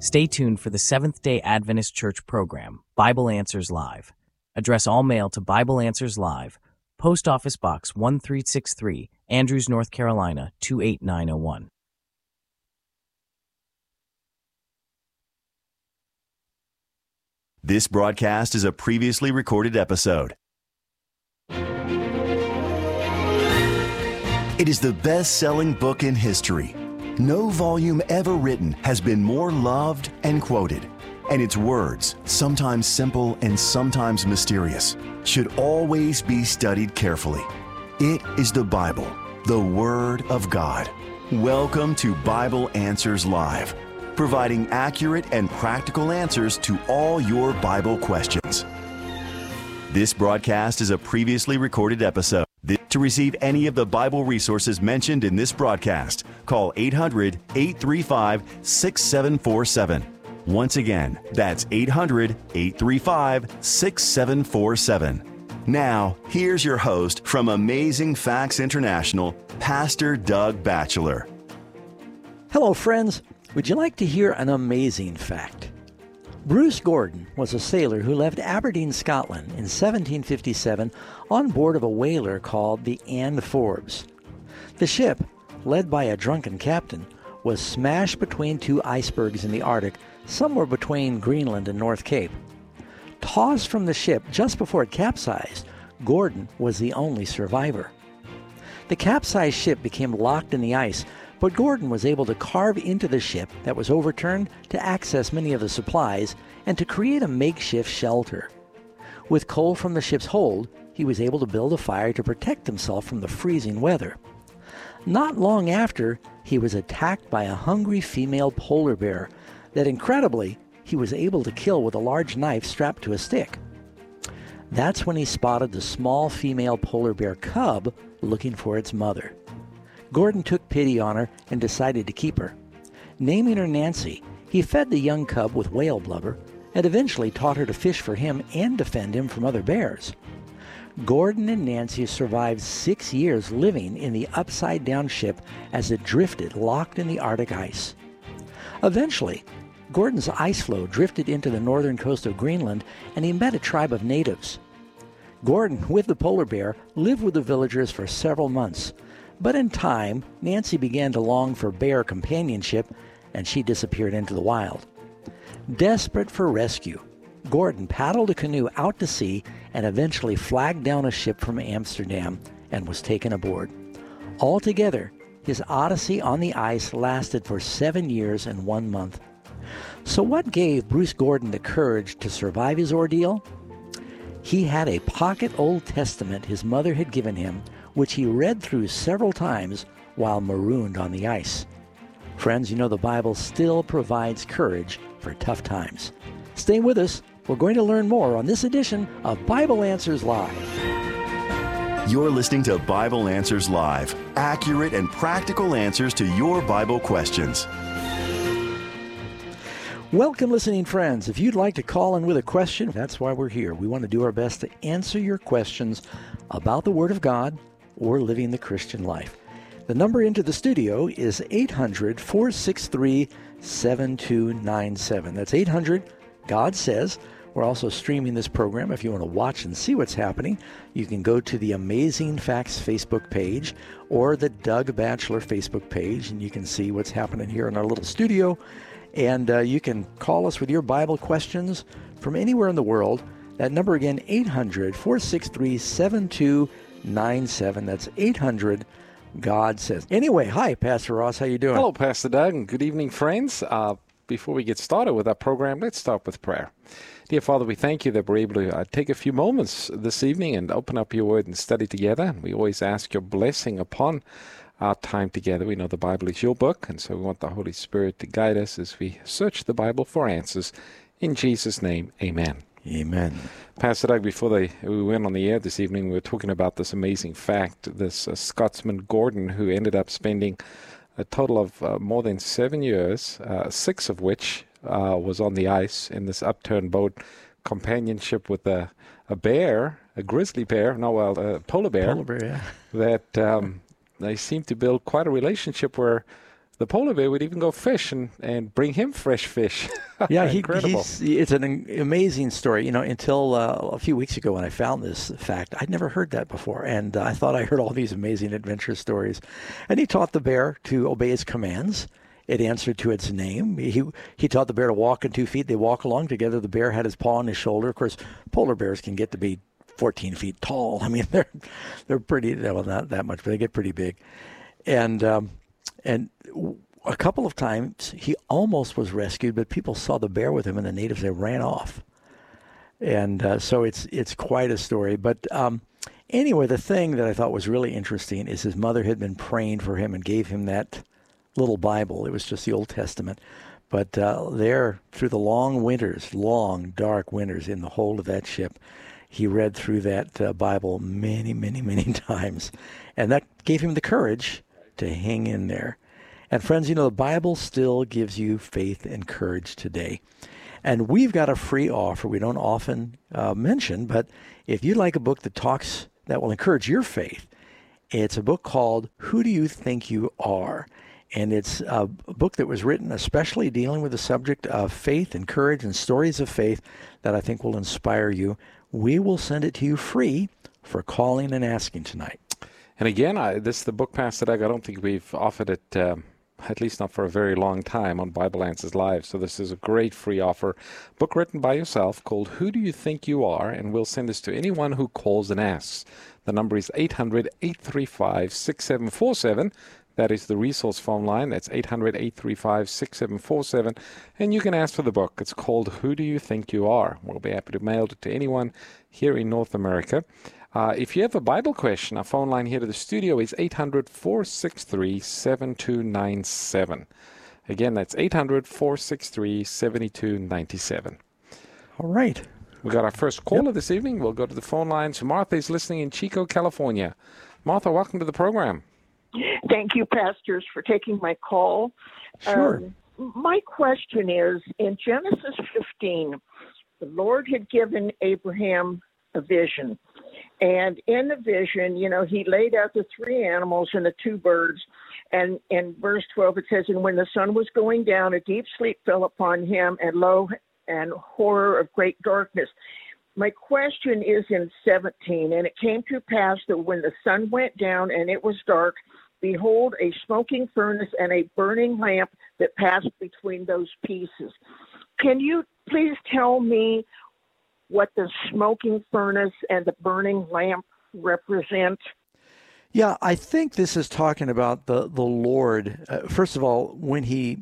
Stay tuned for the Seventh-day Adventist Church program, Bible Answers Live. Address all mail to Bible Answers Live, Post Office Box 1363, Andrews, North Carolina, 28901. This broadcast is a previously recorded episode. It is the best-selling book in history. No volume ever written has been more loved and quoted, and its words, sometimes simple and sometimes mysterious, should always be studied carefully. It is the Bible, the Word of God. Welcome to Bible Answers Live, providing accurate and practical answers to all your Bible questions. This broadcast is a previously recorded episode. To receive any of the Bible resources mentioned in this broadcast, call 800-835-6747. Once again, that's 800-835-6747. Now, here's your host from Amazing Facts International, Pastor Doug Batchelor. Hello, friends. Would you like to hear an amazing fact? Bruce Gordon was a sailor who left Aberdeen, Scotland in 1757 on board of a whaler called the Anne Forbes. The ship, led by a drunken captain, was smashed between two icebergs in the Arctic, somewhere between Greenland and North Cape. Tossed from the ship just before it capsized, Gordon was the only survivor. The capsized ship became locked in the ice, but Gordon was able to carve into the ship that was overturned to access many of the supplies and to create a makeshift shelter. With coal from the ship's hold, he was able to build a fire to protect himself from the freezing weather. Not long after, he was attacked by a hungry female polar bear that, incredibly, he was able to kill with a large knife strapped to a stick. That's when he spotted the small female polar bear cub looking for its mother. Gordon took pity on her and decided to keep her. Naming her Nancy, he fed the young cub with whale blubber and eventually taught her to fish for him and defend him from other bears. Gordon and Nancy survived 6 years living in the upside-down ship as it drifted locked in the Arctic ice. Eventually, Gordon's ice floe drifted into the northern coast of Greenland and he met a tribe of natives. Gordon, with the polar bear, lived with the villagers for several months. But in time, Nancy began to long for bear companionship, and she disappeared into the wild. Desperate for rescue, Gordon paddled a canoe out to sea and eventually flagged down a ship from Amsterdam and was taken aboard. Altogether, his odyssey on the ice lasted for 7 years and 1 month. So what gave Bruce Gordon the courage to survive his ordeal? He had a pocket Old Testament his mother had given him, which he read through several times while marooned on the ice. Friends, you know the Bible still provides courage for tough times. Stay with us. We're going to learn more on this edition of Bible Answers Live. You're listening to Bible Answers Live, accurate and practical answers to your Bible questions. Welcome, listening friends. If you'd like to call in with a question, that's why we're here. We want to do our best to answer your questions about the Word of God or living the Christian life. The number into the studio is 800-463-7297. That's 800-GOD SAYS. We're also streaming this program. If you want to watch and see what's happening, you can go to the Amazing Facts Facebook page or the Doug Batchelor Facebook page, and you can see what's happening here in our little studio. And you can call us with your Bible questions from anywhere in the world. That number again, 800-463-7297. That's 800-GOD SAYS. Anyway, hi, Pastor Ross. How you doing? Hello, Pastor Doug, and good evening, friends. Before we get started with our program, let's start with prayer. Dear Father, we thank you that we're able to take a few moments this evening and open up your word and study together. And we always ask your blessing upon our time together. We know the Bible is your book, and so we want the Holy Spirit to guide us as we search the Bible for answers. In Jesus' name, amen. Amen. Pastor Doug, before we went on the air this evening, we were talking about this amazing fact, this Scotsman Gordon, who ended up spending a total of more than 7 years, 6 of which was on the ice in this upturned boat, companionship with a bear, a grizzly bear, a polar bear. Polar bear, yeah. That they seemed to build quite a relationship where the polar bear would even go fish and bring him fresh fish. Yeah, Incredible. it's an amazing story. Until a few weeks ago when I found this fact, I'd never heard that before, and I thought I heard all these amazing adventure stories. And he taught the bear to obey his commands. It answered to its name. He taught the bear to walk in 2 feet. They walk along together. The bear had his paw on his shoulder. Of course, polar bears can get to be 14 feet tall. I mean, they're pretty, well, not that much, but they get pretty big. And a couple of times he almost was rescued, but people saw the bear with him, and the natives, they ran off. And so it's quite a story. But anyway, the thing that I thought was really interesting is his mother had been praying for him and gave him that little Bible. It was just the Old Testament. But there, through the long, dark winters in the hold of that ship, he read through that Bible many, many, many times. And that gave him the courage to hang in there. And friends, the Bible still gives you faith and courage today. And we've got a free offer we don't often mention, but if you'd like a book that will encourage your faith, it's a book called Who Do You Think You Are? And it's a book that was written especially dealing with the subject of faith and courage and stories of faith that I think will inspire you. We will send it to you free for calling and asking tonight. And again, this is the book, Pastor Doug. I don't think we've offered it, at least not for a very long time, on Bible Answers Live. So this is a great free offer. Book written by yourself called Who Do You Think You Are? And we'll send this to anyone who calls and asks. The number is 800-835-6747. That is the resource phone line. That's 800-835-6747. And you can ask for the book. It's called Who Do You Think You Are? We'll be happy to mail it to anyone here in North America. If you have a Bible question, our phone line here to the studio is 800-463-7297. Again, that's 800-463-7297. All right. We got our first caller this evening. We'll go to the phone lines. Martha is listening in Chico, California. Martha, welcome to the program. Thank you, pastors, for taking my call. Sure. My question is, in Genesis 15, the Lord had given Abraham a vision. And in the vision, he laid out the 3 animals and the 2 birds. And in verse 12, it says, and when the sun was going down, a deep sleep fell upon him, and lo, and horror of great darkness. My question is in 17, and it came to pass that when the sun went down and it was dark, behold, a smoking furnace and a burning lamp that passed between those pieces. Can you please tell me what the smoking furnace and the burning lamp represent? Yeah, I think this is talking about the Lord. First of all, when he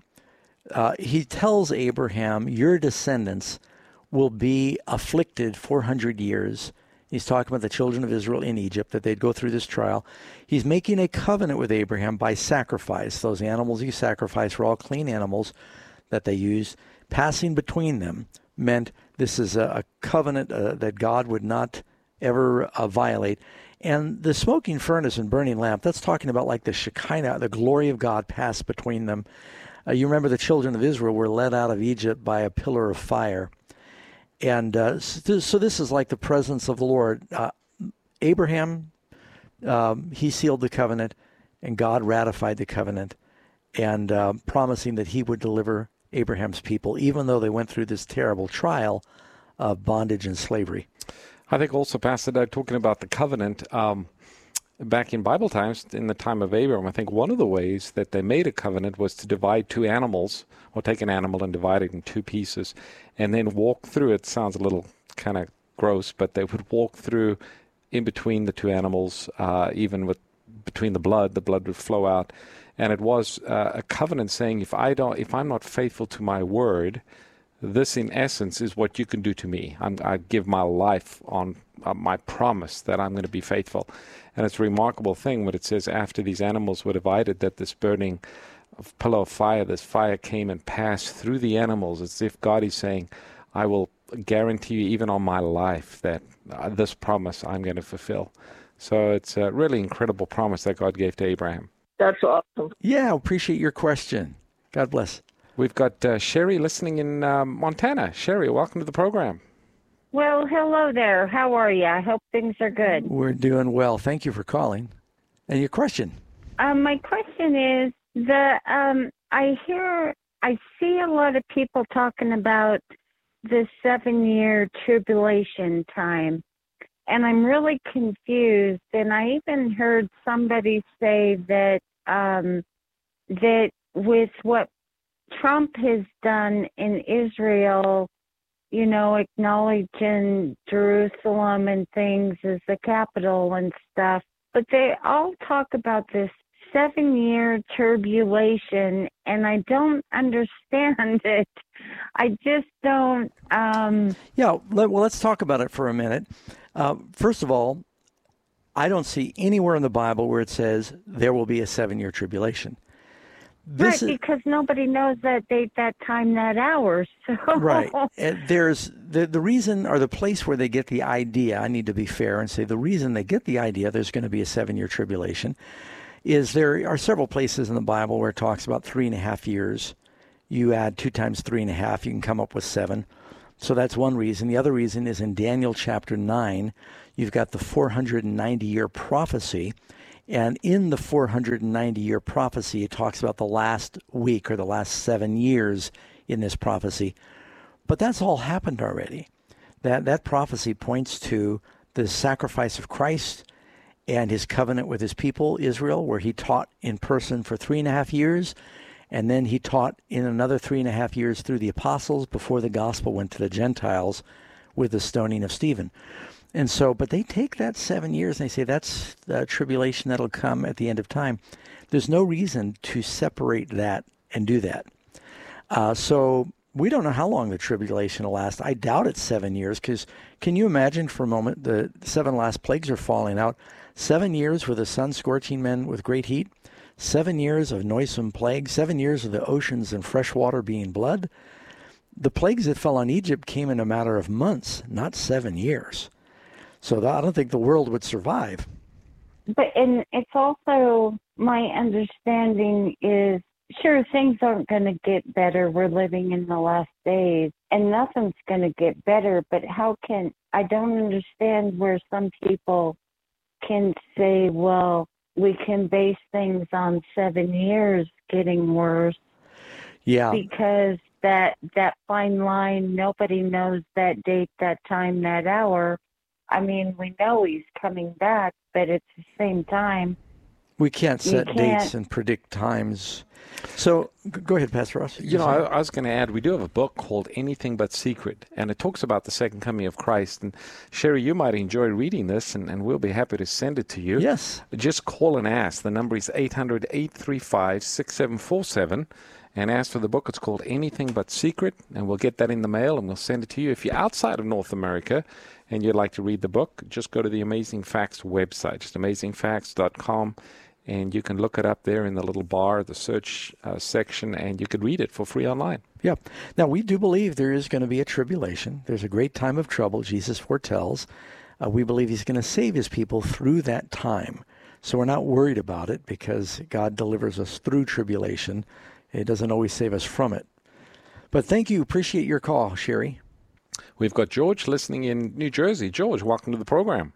tells Abraham, your descendants will be afflicted 400 years. He's talking about the children of Israel in Egypt, that they'd go through this trial. He's making a covenant with Abraham by sacrifice. Those animals you sacrifice were all clean animals that they used. Passing between them meant this is a covenant that God would not ever violate. And the smoking furnace and burning lamp, that's talking about like the Shekinah, the glory of God passed between them. You remember the children of Israel were led out of Egypt by a pillar of fire. And so this is like the presence of the Lord. Abraham, he sealed the covenant, and God ratified the covenant, and promising that he would deliver Abraham's people, even though they went through this terrible trial of bondage and slavery. I think also, Pastor Doug, talking about the covenant, back in Bible times, in the time of Abraham, I think one of the ways that they made a covenant was to divide 2 animals, or take an animal and divide it in 2 pieces, and then walk through it. Sounds a little kind of gross, but they would walk through in between the 2 animals, even between the blood would flow out. And it was a covenant saying, if I'm not faithful to my word, this in essence is what you can do to me. I give my life on my promise that I'm going to be faithful. And it's a remarkable thing when it says after these animals were divided, that this burning pillar of fire, this fire came and passed through the animals. It's as if God is saying, I will guarantee you even on my life that this promise I'm going to fulfill. So it's a really incredible promise that God gave to Abraham. That's awesome. Yeah, appreciate your question. God bless. We've got Sherry listening in Montana. Sherry, welcome to the program. Well, hello there. How are you? I hope things are good. We're doing well. Thank you for calling. And your question? My question is, I see a lot of people talking about the 7-year tribulation time, and I'm really confused. And I even heard somebody say that that with what Trump has done in Israel, you know, acknowledging Jerusalem and things as the capital and stuff, but they all talk about this 7-year tribulation, and I don't understand it. I just don't. Let's talk about it for a minute. First of all, I don't see anywhere in the Bible where it says there will be a 7-year tribulation. Because nobody knows that date, that time, that hour. So. Right. There's the reason, or the place where they get the idea, I need to be fair and say the reason they get the idea there's going to be a 7-year tribulation is there are several places in the Bible where it talks about 3.5 years. You add 2 times 3.5, you can come up with 7. So that's one reason. The other reason is in Daniel chapter 9, you've got the 490-year prophecy. And in the 490-year prophecy, it talks about the last week or the last 7 years in this prophecy. But that's all happened already. That prophecy points to the sacrifice of Christ and his covenant with his people, Israel, where he taught in person for 3.5 years. And then he taught in another 3.5 years through the apostles before the gospel went to the Gentiles with the stoning of Stephen. And so, but they take that 7 years and they say that's the tribulation that'll come at the end of time. There's no reason to separate that and do that. So we don't know how long the tribulation will last. I doubt it's 7 years, because can you imagine for a moment the 7 last plagues are falling out? 7 years with the sun scorching men with great heat. 7 years of noisome plague. 7 years of the oceans and fresh water being blood. The plagues that fell on Egypt came in a matter of months, not 7 years. So I don't think the world would survive. And it's also, my understanding is, sure, things aren't going to get better. We're living in the last days, and nothing's going to get better. But I don't understand where some people can say, well, we can base things on 7 years getting worse. Yeah. Because that fine line, nobody knows that date, that time, that hour. I mean, we know he's coming back, but at the same time, we can't set dates and predict times. So go ahead, Pastor Ross. You know, I was going to add, we do have a book called Anything But Secret, and it talks about the second coming of Christ. And Sherry, you might enjoy reading this, and we'll be happy to send it to you. Yes. Just call and ask. The number is 800-835-6747. And ask for the book. It's called Anything But Secret, and we'll get that in the mail, and we'll send it to you. If you're outside of North America and you'd like to read the book, just go to the Amazing Facts website, just amazingfacts.com, and you can look it up there in the little bar, the search section, and you could read it for free online. Yeah. Now, we do believe there is going to be a tribulation. There's a great time of trouble, Jesus foretells. We believe he's going to save his people through that time. So we're not worried about it because God delivers us through tribulation. It doesn't always save us from it. But thank you. Appreciate your call, Sherry. We've got George listening in New Jersey. George, welcome to the program.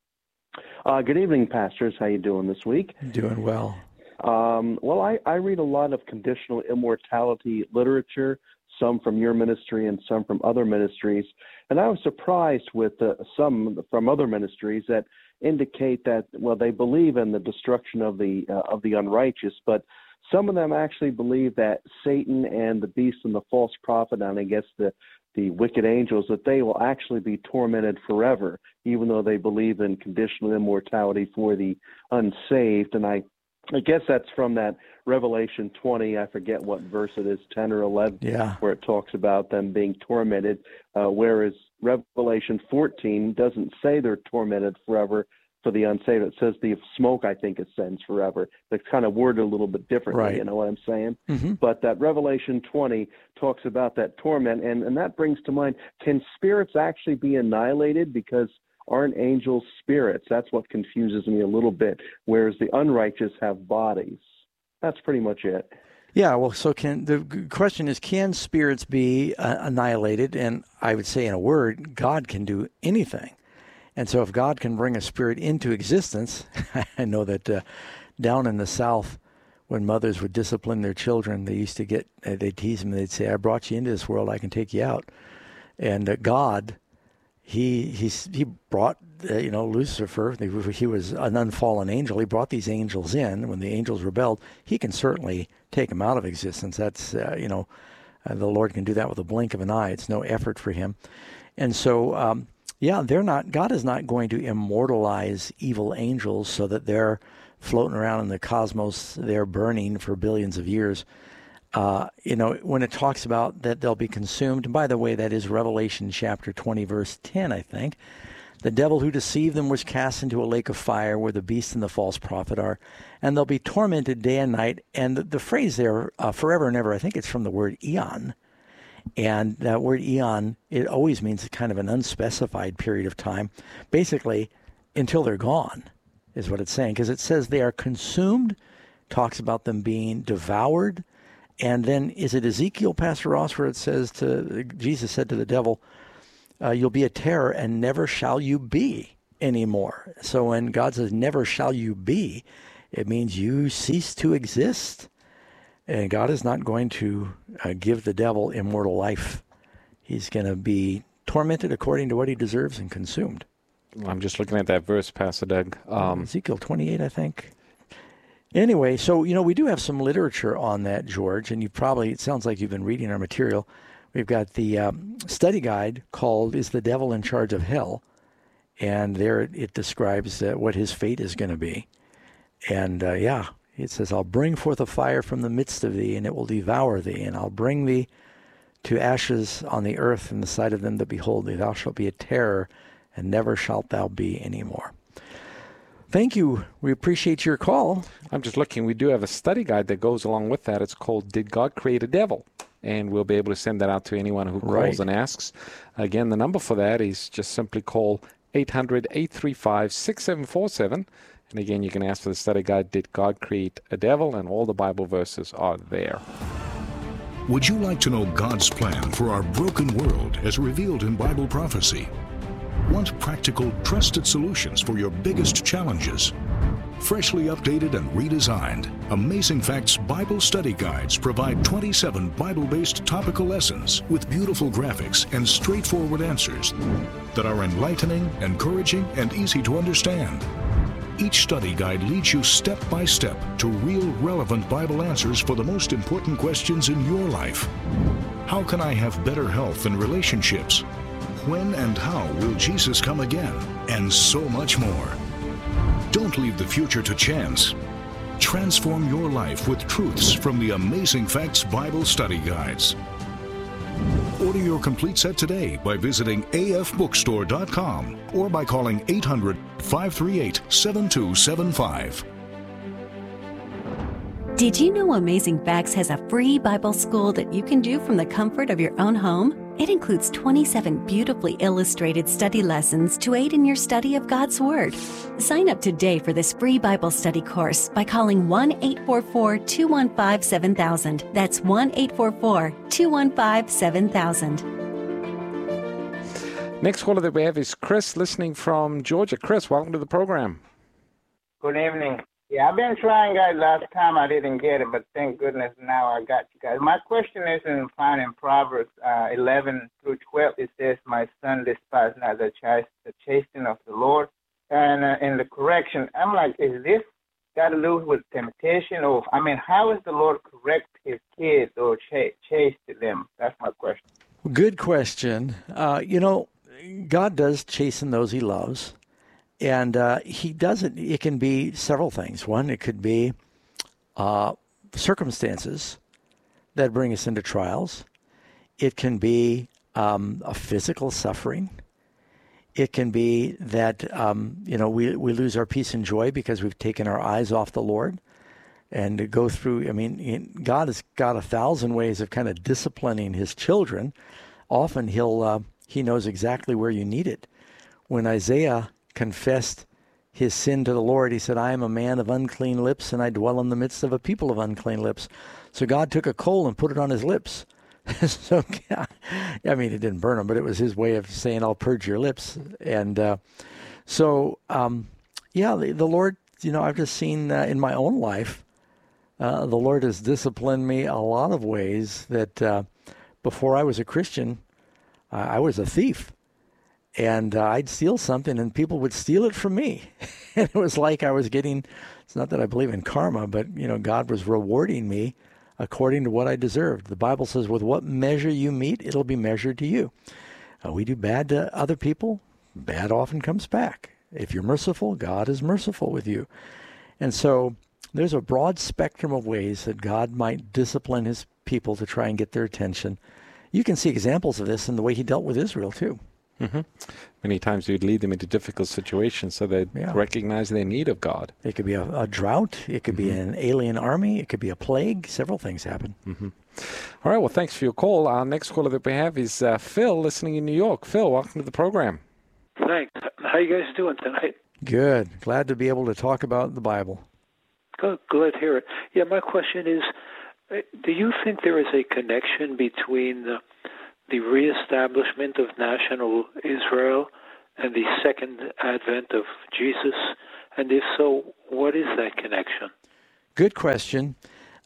Good evening, pastors. How you doing this week? Doing well. Well, I read a lot of conditional immortality literature, some from your ministry and some from other ministries. And I was surprised with some from other ministries that indicate that, well, they believe in the destruction of the unrighteous, but some of them actually believe that Satan and the beast and the false prophet, and I guess the wicked angels, that they will actually be tormented forever, even though they believe in conditional immortality for the unsaved. And I guess that's from that Revelation 20, I forget what verse it is, 10 or 11, where it talks about them being tormented, whereas Revelation 14 doesn't say they're tormented forever for the unsaved. It says the smoke, I think, ascends forever. It's kind of worded a little bit differently, right. You know what I'm saying? Mm-hmm. But that Revelation 20 talks about that torment, and that brings to mind, can spirits actually be annihilated? Because aren't angels spirits? That's what confuses me a little bit, whereas the unrighteous have bodies. That's pretty much it. Yeah, well, so the question is, can spirits be annihilated? And I would say in a word, God can do anything. And so if God can bring a spirit into existence, I know that down in the South, when mothers would discipline their children, they used to they'd tease them, they'd say, I brought you into this world, I can take you out. And God, he brought, Lucifer, he was an unfallen angel. He brought these angels in. When the angels rebelled, he can certainly take them out of existence. That's, the Lord can do that with a blink of an eye. It's no effort for him. And so, God is not going to immortalize evil angels so that they're floating around in the cosmos, they're burning for billions of years. When it talks about that they'll be consumed, and by the way, that is Revelation chapter 20, verse 10, I think. The devil who deceived them was cast into a lake of fire where the beast and the false prophet are, and they'll be tormented day and night. And the phrase there, forever and ever, I think it's from the word eon. And that word eon, it always means kind of an unspecified period of time, basically until they're gone, is what it's saying. Because it says they are consumed, talks about them being devoured. And then is it Ezekiel, Pastor Ross, where it says Jesus said to the devil, you'll be a terror and never shall you be anymore. So when God says never shall you be, it means you cease to exist. And God is not going to give the devil immortal life. He's going to be tormented according to what he deserves and consumed. I'm just looking at that verse, Pastor Doug. Ezekiel 28, I think. Anyway, so, we do have some literature on that, George, and it sounds like you've been reading our material. We've got the study guide called Is the Devil in Charge of Hell? And there it describes what his fate is going to be. And, it says, I'll bring forth a fire from the midst of thee, and it will devour thee, and I'll bring thee to ashes on the earth in the sight of them that behold thee. Thou shalt be a terror, and never shalt thou be any more. Thank you. We appreciate your call. I'm just looking. We do have a study guide that goes along with that. It's called Did God Create a Devil? And we'll be able to send that out to anyone who calls and asks. Again, the number for that is just simply call 800-835-6747. And again, you can ask for the study guide, Did God Create a Devil? And all the Bible verses are there. Would you like to know God's plan for our broken world as revealed in Bible prophecy? Want practical, trusted solutions for your biggest challenges? Freshly updated and redesigned, Amazing Facts Bible Study Guides provide 27 Bible-based topical lessons with beautiful graphics and straightforward answers that are enlightening, encouraging, and easy to understand. Each study guide leads you step by step to real, relevant Bible answers for the most important questions in your life. How can I have better health and relationships? When and how will Jesus come again? And so much more. Don't leave the future to chance. Transform your life with truths from the Amazing Facts Bible Study Guides. Order your complete set today by visiting afbookstore.com or by calling 800-538-7275. Did you know Amazing Facts has a free Bible school that you can do from the comfort of your own home? It includes 27 beautifully illustrated study lessons to aid in your study of God's Word. Sign up today for this free Bible study course by calling 1-844-215-7000. That's 1-844-215-7000. Next caller that we have is Chris, listening from Georgia. Chris, welcome to the program. Good evening. Yeah, I've been trying, guys. Last time I didn't get it, but thank goodness now I got you guys. My question is found in Proverbs 11 through 12. It says, "My son, despise not the chastening of the Lord." And in the correction, I'm like, is this got to do with temptation? Or, how does the Lord correct his kids or chasten them? That's my question. Good question. God does chasten those he loves. And he doesn't, it can be several things. One, it could be circumstances that bring us into trials. It can be a physical suffering. It can be that, we lose our peace and joy because we've taken our eyes off the Lord. And to go through, God has got 1,000 ways of kind of disciplining his children. Often he knows exactly where you need it. When Isaiah confessed his sin to the Lord, he said, "I am a man of unclean lips, and I dwell in the midst of a people of unclean lips." So God took a coal and put it on his lips. So, it didn't burn him, but it was his way of saying, "I'll purge your lips." And the Lord, I've just seen in my own life the Lord has disciplined me a lot of ways that before I was a Christian, I was a thief. And I'd steal something, and people would steal it from me. And it was like I was getting, it's not that I believe in karma, but, God was rewarding me according to what I deserved. The Bible says, with what measure you meet, it'll be measured to you. We do bad to other people, bad often comes back. If you're merciful, God is merciful with you. And so there's a broad spectrum of ways that God might discipline his people to try and get their attention. You can see examples of this in the way he dealt with Israel, too. Mm-hmm. Many times you'd lead them into difficult situations so they recognize their need of God. It could be a drought. It could be an alien army. It could be a plague. Several things happen. Mm-hmm. All right. Well, thanks for your call. Our next caller that we have is Phil, listening in New York. Phil, welcome to the program. Thanks. How you guys doing tonight? Good. Glad to be able to talk about the Bible. Good. Glad to hear it. Yeah, my question is, do you think there is a connection between the reestablishment of national Israel and the second advent of Jesus? And if so, what is that connection? Good question.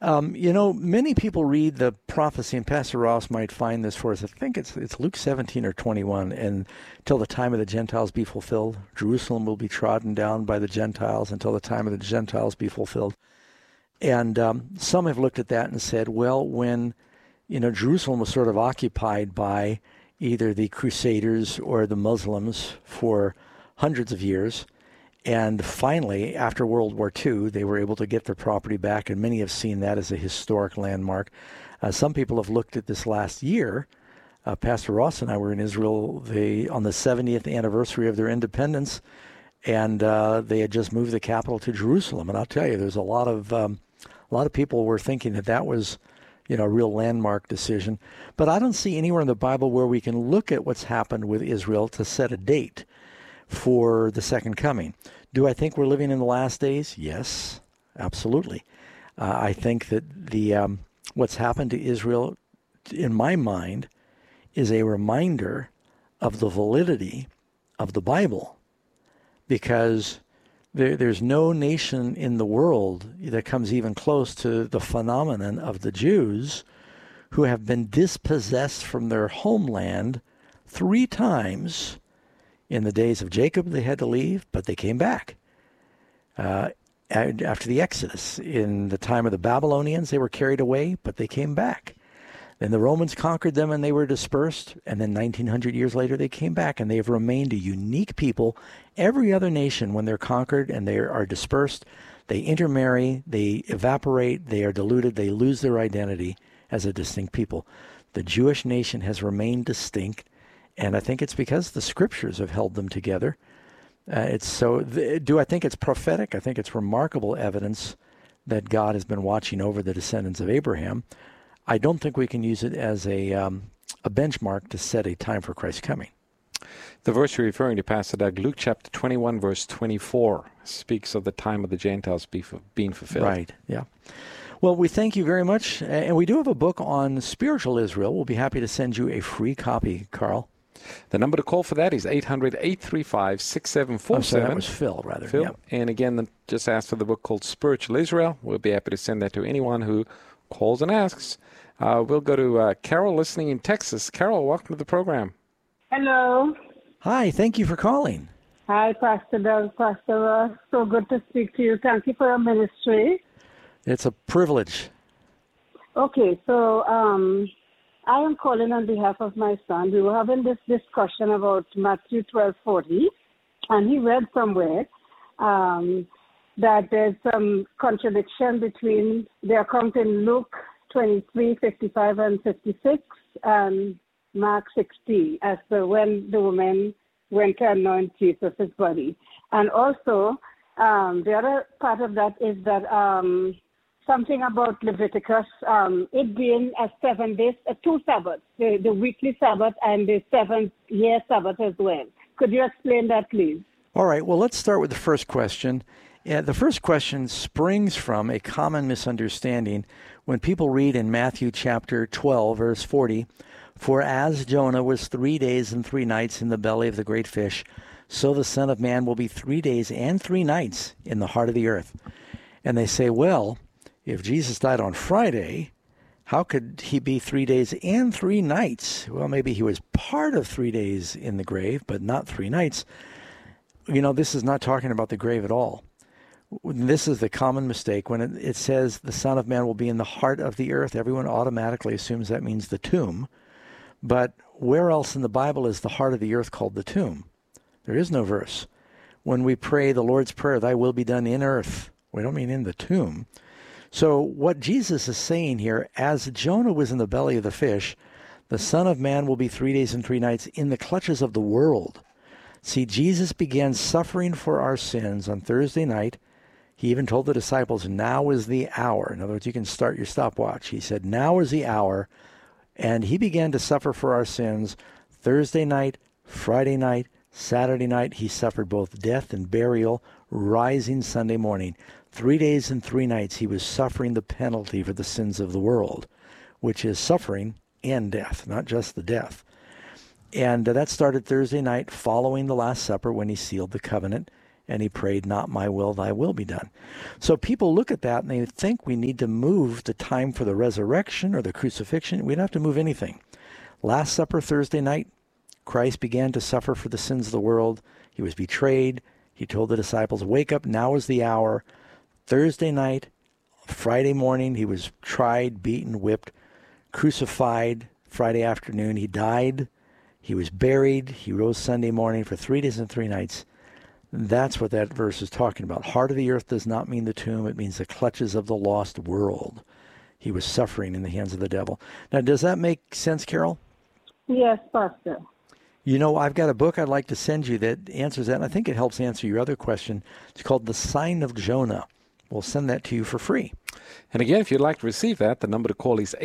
Many people read the prophecy, and Pastor Ross might find this for us. I think it's Luke 17 or 21, and till the time of the Gentiles be fulfilled, Jerusalem will be trodden down by the Gentiles until the time of the Gentiles be fulfilled. And some have looked at that and said, well, when Jerusalem was sort of occupied by either the Crusaders or the Muslims for hundreds of years. And finally, after World War II, they were able to get their property back, and many have seen that as a historic landmark. Some people have looked at this last year. Pastor Ross and I were in Israel on the 70th anniversary of their independence, and they had just moved the capital to Jerusalem. And I'll tell you, there's a lot of people were thinking that was a real landmark decision. But I don't see anywhere in the Bible where we can look at what's happened with Israel to set a date for the second coming. Do I think we're living in the last days? Yes, absolutely. I think that what's happened to Israel, in my mind, is a reminder of the validity of the Bible, because there's no nation in the world that comes even close to the phenomenon of the Jews who have been dispossessed from their homeland 3 times. In the days of Jacob, they had to leave, but they came back. After the Exodus, in the time of the Babylonians, they were carried away, but they came back. Then the Romans conquered them and they were dispersed. And then 1900 years later, they came back, and they have remained a unique people. Every other nation, when they're conquered and they are dispersed, they intermarry, they evaporate, they are diluted, they lose their identity as a distinct people. The Jewish nation has remained distinct, and I think it's because the scriptures have held them together. Do I think it's prophetic? I think it's remarkable evidence that God has been watching over the descendants of Abraham. I don't think we can use it as a benchmark to set a time for Christ's coming. The verse you're referring to, Pastor Doug, Luke chapter 21, verse 24, speaks of the time of the Gentiles being fulfilled. Right, yeah. Well, we thank you very much. And we do have a book on spiritual Israel. We'll be happy to send you a free copy, Carl. The number to call for that is 800-835-6747. Oh, so that was Phil, rather. Phil. Yep. And again, just ask for the book called Spiritual Israel. We'll be happy to send that to anyone who calls and asks. We'll go to Carol, listening in Texas. Carol, welcome to the program. Hello. Hi, thank you for calling. Hi, Pastor Doug, Pastor Ross. So good to speak to you. Thank you for your ministry. It's a privilege. Okay, so I am calling on behalf of my son. We were having this discussion about Matthew 12:40, and he read somewhere that there's some contradiction between the account in Luke 23, 55, and 56, and Mark 16, as to when the woman went to anoint Jesus' body. And also, the other part of that is that something about Leviticus, it being a 7 days, 2 Sabbaths, the weekly Sabbath and the 7th-year Sabbath as well. Could you explain that, please? All right. Well, let's start with the first question. The first question springs from a common misunderstanding when people read in Matthew chapter 12, verse 40, "For as Jonah was 3 days and 3 nights in the belly of the great fish, so the Son of Man will be 3 days and 3 nights in the heart of the earth." And they say, well, If Jesus died on Friday, how could he be 3 days and 3 nights? Well, maybe he was part of 3 days in the grave, but not 3 nights. You know, this is not talking about the grave at all. This is the common mistake. When it says the Son of Man will be in the heart of the earth, everyone automatically assumes that means the tomb. But where else in the Bible is the heart of the earth called the tomb? There is no verse. When we pray the Lord's Prayer, thy will be done in earth, we don't mean in the tomb. So what Jesus is saying here, as Jonah was in the belly of the fish, the Son of Man will be 3 days and 3 nights in the clutches of the world. See, Jesus began suffering for our sins on Thursday night. He even told the disciples, now is the hour. In other words, you can start your stopwatch. He said, now is the hour. And he began to suffer for our sins Thursday night, Friday night, Saturday night. He suffered both death and burial, rising Sunday morning. 3 days and 3 nights he was suffering the penalty for the sins of the world, which is suffering and death, not just the death. And that started Thursday night following the Last Supper when he sealed the covenant. And he prayed, not my will, thy will be done. So people look at that and they think we need to move the time for the resurrection or the crucifixion. We don't have to move anything. Last Supper, Thursday night, Christ began to suffer for the sins of the world. He was betrayed. He told the disciples, wake up, now is the hour. Thursday night, Friday morning, he was tried, beaten, whipped, crucified. Friday afternoon, he died. He was buried. He rose Sunday morning for 3 days and 3 nights. That's what that verse is talking about. Heart of the earth does not mean the tomb. It means the clutches of the lost world. He was suffering in the hands of the devil. Now, does that make sense, Carol? Yes, Pastor. You know, I've got a book I'd like to send you that answers that, and I think it helps answer your other question. It's called The Sign of Jonah. We'll send that to you for free. And again, if you'd like to receive that, the number to call is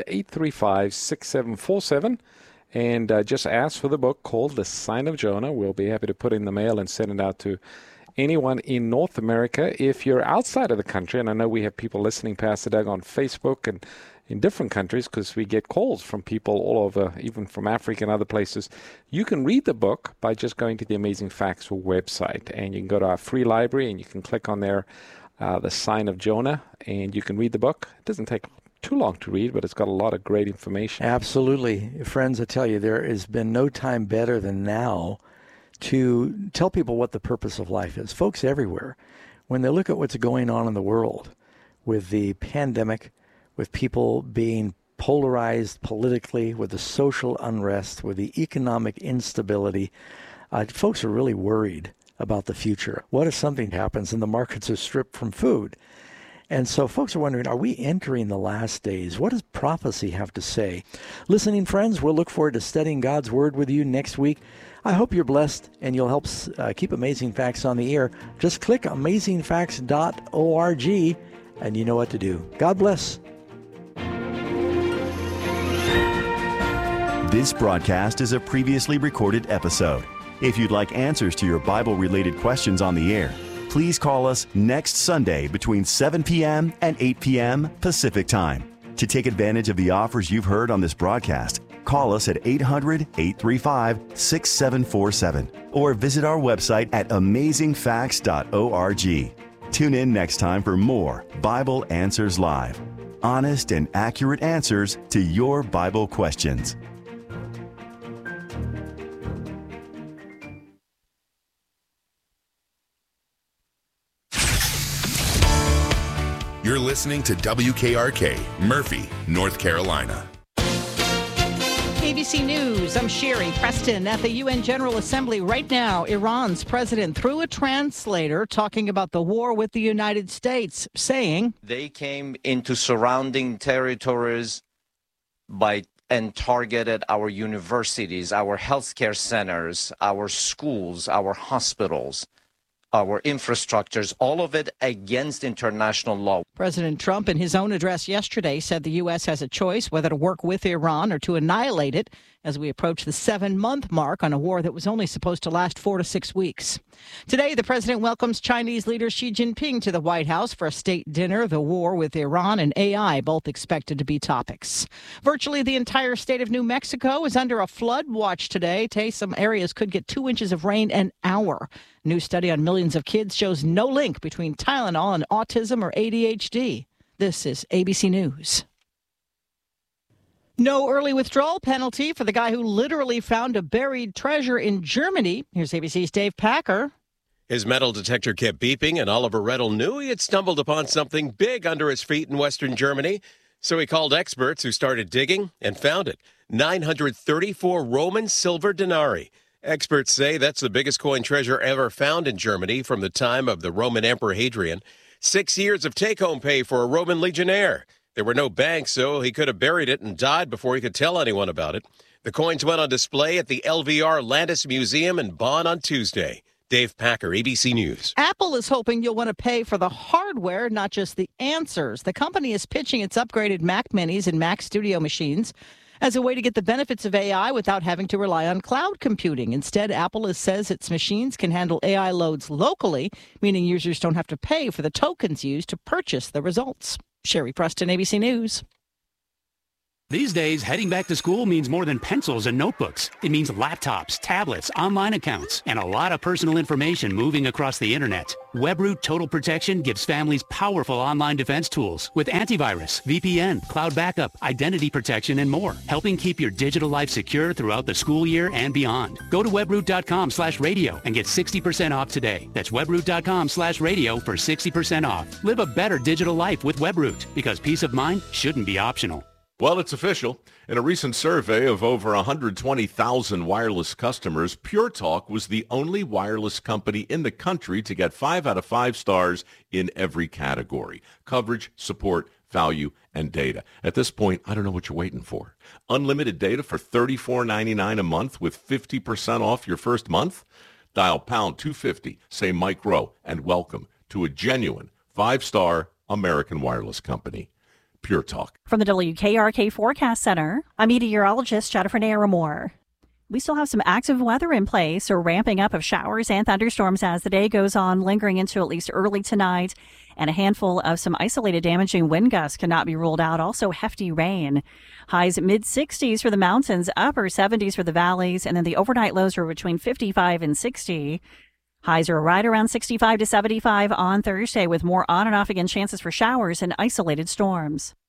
800-835-6747. And just ask for the book called The Sign of Jonah. We'll be happy to put it in the mail and send it out to anyone in North America. If you're outside of the country, and I know we have people listening, Pastor Doug, on Facebook and in different countries because we get calls from people all over, even from Africa and other places. You can read the book by just going to the Amazing Facts website. And you can go to our free library and you can click on there, The Sign of Jonah, and you can read the book. It doesn't take too long to read, but it's got a lot of great information. Absolutely. Friends, I tell you, there has been no time better than now to tell people what the purpose of life is. Folks everywhere, when they look at what's going on in the world with the pandemic, with people being polarized politically, with the social unrest, with the economic instability, folks are really worried about the future. What if something happens and the markets are stripped from food? And so folks are wondering, are we entering the last days? What does prophecy have to say? Listening friends, we'll look forward to studying God's Word with you next week. I hope you're blessed and you'll help keep Amazing Facts on the air. Just click amazingfacts.org and you know what to do. God bless. This broadcast is a previously recorded episode. If you'd like answers to your Bible-related questions on the air, please call us next Sunday between 7 p.m. and 8 p.m. Pacific Time. To take advantage of the offers you've heard on this broadcast, call us at 800-835-6747 or visit our website at amazingfacts.org. Tune in next time for more Bible Answers Live. Honest and accurate answers to your Bible questions. You're listening to WKRK, Murphy, North Carolina. ABC News, I'm Sherry Preston at the UN General Assembly right now. Iran's president, through a translator, talking about the war with the United States, saying they came into surrounding territories and targeted our universities, our healthcare centers, our schools, our hospitals, our infrastructures, all of it against international law. President Trump, in his own address yesterday, said the U.S. has a choice whether to work with Iran or to annihilate it as we approach the 7-month mark on a war that was only supposed to last 4 to 6 weeks. Today, the president welcomes Chinese leader Xi Jinping to the White House for a state dinner. The war with Iran and AI both expected to be topics. Virtually the entire state of New Mexico is under a flood watch today. Some areas could get 2 inches of rain an hour. New study on millions of kids shows no link between Tylenol and autism or ADHD. This is ABC News. No early withdrawal penalty for the guy who literally found a buried treasure in Germany. Here's ABC's Dave Packer. His metal detector kept beeping, and Oliver Reddle knew he had stumbled upon something big under his feet in western Germany. So he called experts who started digging and found it. 934 Roman silver denarii. Experts say that's the biggest coin treasure ever found in Germany from the time of the Roman Emperor Hadrian. 6 years of take-home pay for a Roman legionnaire. There were no banks, so he could have buried it and died before he could tell anyone about it. The coins went on display at the LVR Landis Museum in Bonn on Tuesday. Dave Packer, ABC News. Apple is hoping you'll want to pay for the hardware, not just the answers. The company is pitching its upgraded Mac Minis and Mac Studio machines as a way to get the benefits of AI without having to rely on cloud computing. Instead, Apple says its machines can handle AI loads locally, meaning users don't have to pay for the tokens used to purchase the results. Sherry Preston, ABC News. These days, heading back to school means more than pencils and notebooks. It means laptops, tablets, online accounts, and a lot of personal information moving across the internet. WebRoot Total Protection gives families powerful online defense tools with antivirus, VPN, cloud backup, identity protection, and more, helping keep your digital life secure throughout the school year and beyond. Go to webroot.com/radio and get 60% off today. That's webroot.com/radio for 60% off. Live a better digital life with WebRoot, because peace of mind shouldn't be optional. Well, it's official. In a recent survey of over 120,000 wireless customers, Pure Talk was the only wireless company in the country to get 5 out of 5 stars in every category: coverage, support, value, and data. At this point, I don't know what you're waiting for. Unlimited data for $34.99 a month with 50% off your first month? Dial pound 250, say Mike Rowe, and welcome to a genuine 5-star American wireless company. Pure Talk. From the WKRK Forecast Center, I'm meteorologist Jennifer Naramore. We still have some active weather in place, or ramping up of showers and thunderstorms as the day goes on, lingering into at least early tonight. And a handful of some isolated damaging wind gusts cannot be ruled out. Also hefty rain. Highs mid-60s for the mountains, upper 70s for the valleys, and then the overnight lows are between 55 and 60. Highs are right around 65 to 75 on Thursday, with more on and off again chances for showers and isolated storms.